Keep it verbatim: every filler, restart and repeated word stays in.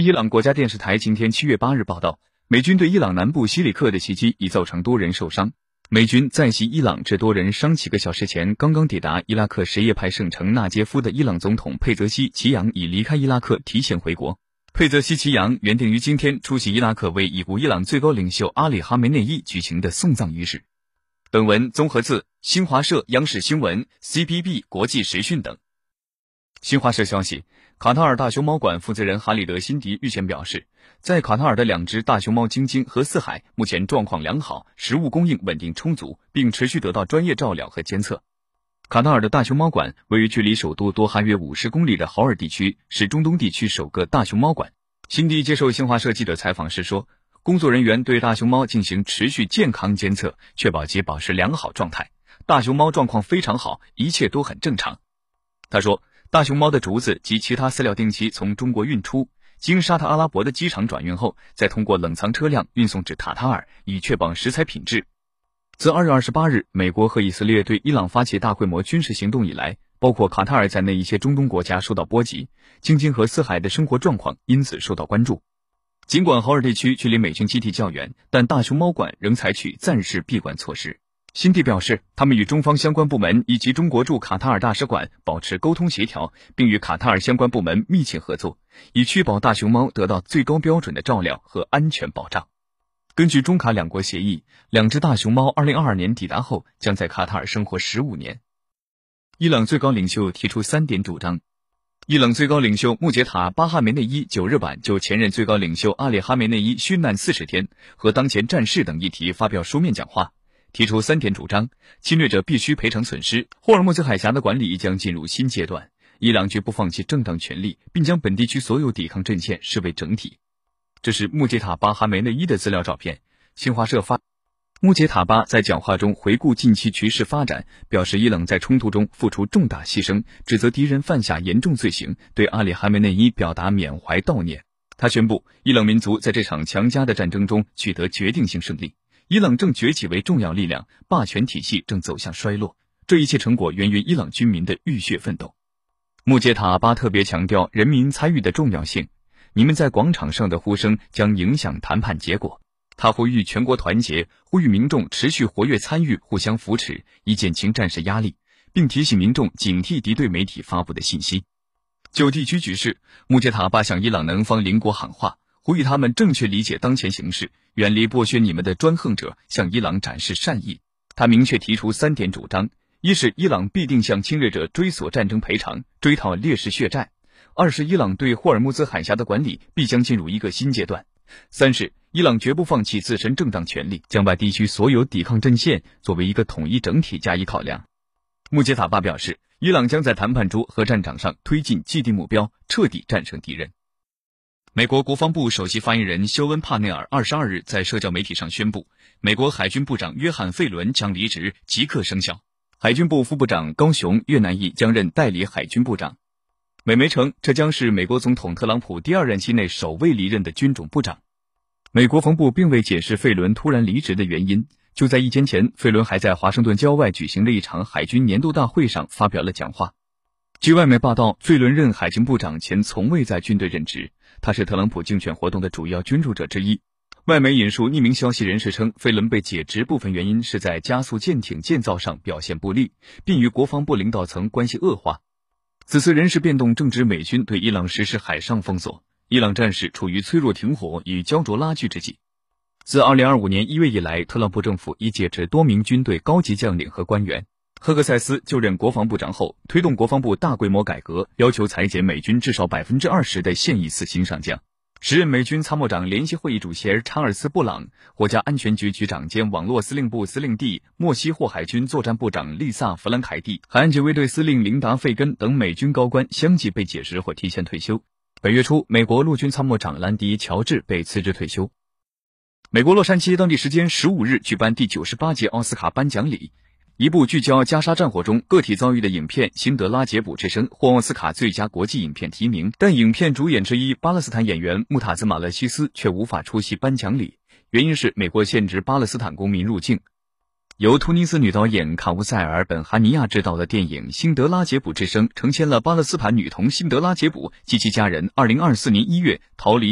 据伊朗国家电视台今天七月八日报道，美军对伊朗南部西里克的袭击已造成多人受伤。美军在袭伊朗致多人伤几个小时前，刚刚抵达伊拉克什叶派圣城纳杰夫的伊朗总统佩泽西奇扬已离开伊拉克提前回国。佩泽西奇扬原定于今天出席伊拉克为已故伊朗最高领袖阿里哈梅内伊举行的送葬仪式。本文综合自新华社、央视新闻、C B B 国际时讯等。新华社消息，卡塔尔大熊猫馆负责人哈里德·辛迪日前表示，在卡塔尔的两只大熊猫晶晶和四海目前状况良好，食物供应稳定充足，并持续得到专业照料和监测。卡塔尔的大熊猫馆位于距离首都多哈约五十公里的豪尔地区，是中东地区首个大熊猫馆。辛迪接受新华社记者采访时说，工作人员对大熊猫进行持续健康监测，确保其保持良好状态。大熊猫状况非常好，一切都很正常。他说，大熊猫的竹子及其他饲料定期从中国运出，经沙特阿拉伯的机场转运后，再通过冷藏车辆运送至卡塔尔，以确保食材品质。自二月二十八日美国和以色列对伊朗发起大规模军事行动以来，包括卡塔尔在内一些中东国家受到波及，晶晶和四海的生活状况因此受到关注。尽管豪尔地区距离美军基地较远，但大熊猫馆仍采取暂时闭馆措施。辛迪表示，他们与中方相关部门以及中国驻卡塔尔大使馆保持沟通协调，并与卡塔尔相关部门密切合作，以确保大熊猫得到最高标准的照料和安全保障。根据中卡两国协议，两只大熊猫二零二二年抵达后将在卡塔尔生活十五年。伊朗最高领袖提出三点主张。伊朗最高领袖穆杰塔·巴哈梅内伊九日晚就前任最高领袖阿里哈梅内伊殉难四十天和当前战事等议题发表书面讲话，提出三点主张：侵略者必须赔偿损失，霍尔木兹海峡的管理将进入新阶段，伊朗绝不放弃正当权利，并将本地区所有抵抗阵线视为整体。这是穆杰塔·巴哈梅内伊的资料照片。新华社发穆杰塔巴在讲话中回顾近期局势发展，表示伊朗在冲突中付出重大牺牲，指责敌人犯下严重罪行，对阿里哈梅内伊表达缅怀悼念。他宣布，伊朗民族在这场强加的战争中取得决定性胜利，伊朗正崛起为重要力量，霸权体系正走向衰落，这一切成果源于伊朗军民的浴血奋斗。穆杰塔巴特别强调人民参与的重要性，你们在广场上的呼声将影响谈判结果。他呼吁全国团结，呼吁民众持续活跃参与，互相扶持，以减轻战事压力，并提醒民众警惕敌对媒体发布的信息。就地区局势，穆杰塔巴向伊朗南方邻国喊话，呼吁他们正确理解当前形势，远离剥削你们的专横者，向伊朗展示善意。他明确提出三点主张：一是伊朗必定向侵略者追索战争赔偿，追讨烈士血债；二是伊朗对霍尔木兹海峡的管理必将进入一个新阶段；三是伊朗绝不放弃自身正当权利，将把地区所有抵抗阵线作为一个统一整体加以考量。穆杰塔巴表示，伊朗将在谈判桌和战场上推进既定目标，彻底战胜敌人。美国国防部首席发言人休恩·帕内尔二十二日在社交媒体上宣布，美国海军部长约翰·费伦将离职，即刻生效。海军部副部长高雄·越南裔将任代理海军部长。美媒称，这将是美国总统特朗普第二任期内首位离任的军种部长。美国防部并未解释费伦突然离职的原因。就在一天前，费伦还在华盛顿郊外举行的一场海军年度大会上发表了讲话。据外媒报道，费伦任海军部长前从未在军队任职，他是特朗普竞选活动的主要捐助者之一。外媒引述匿名消息人士称，费伦被解职部分原因是在加速舰艇建造上表现不利，并与国防部领导层关系恶化。此次人事变动正值美军对伊朗实施海上封锁，伊朗战事处于脆弱停火与焦灼拉锯之际。自二零二五年一月以来，特朗普政府已解职多名军队高级将领和官员。赫克塞斯就任国防部长后，推动国防部大规模改革，要求裁减美军至少 百分之二十 的现役四星上将。时任美军参谋长联席会议主席查尔斯·布朗、国家安全局局长兼网络司令部司令地莫西霍海军作战部长丽萨·弗兰凯蒂、海岸警卫队司令琳达·费根等美军高官相继被解职或提前退休。本月初，美国陆军参谋长兰迪·乔治被辞职退休。美国洛杉矶当地时间十五日举办第九十八届奥斯卡颁奖礼，一部聚焦加沙战火中个体遭遇的影片《辛德拉劫捕之声》获奥斯卡最佳国际影片提名，但影片主演之一巴勒斯坦演员穆塔兹·马勒西斯却无法出席颁奖礼，原因是美国限制巴勒斯坦公民入境。由突尼斯女导演卡乌塞尔·本哈尼亚执导的电影《辛德拉劫捕之声》呈现了巴勒斯坦女童辛德拉劫捕及其家人二零二四年一月逃离